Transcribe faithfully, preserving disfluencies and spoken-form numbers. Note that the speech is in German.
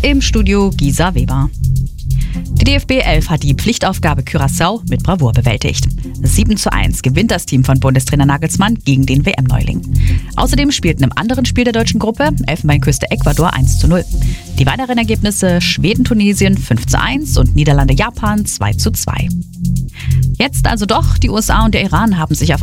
Im Studio Gisa Weber. Die D F B elf hat die Pflichtaufgabe Curaçao mit Bravour bewältigt. sieben zu eins gewinnt das Team von Bundestrainer Nagelsmann gegen den W M-Neuling. Außerdem spielten im anderen Spiel der deutschen Gruppe Elfenbeinküste Ecuador eins zu null. Die weiteren Ergebnisse Schweden-Tunesien fünf zu eins und Niederlande-Japan zwei zu zwei. Jetzt also doch, die U S A und der Iran haben sich auf